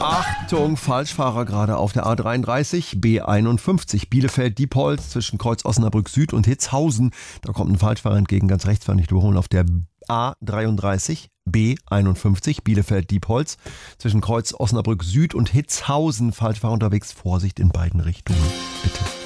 Achtung, Falschfahrer gerade auf der A33, B51, Bielefeld-Diepholz zwischen Kreuz Osnabrück Süd und Hitzhausen. Da kommt ein Falschfahrer entgegen, ganz rechts fahren, nicht überholen, auf der A33, B51, Bielefeld-Diepholz zwischen Kreuz Osnabrück Süd und Hitzhausen. Falschfahrer unterwegs, Vorsicht in beiden Richtungen, bitte.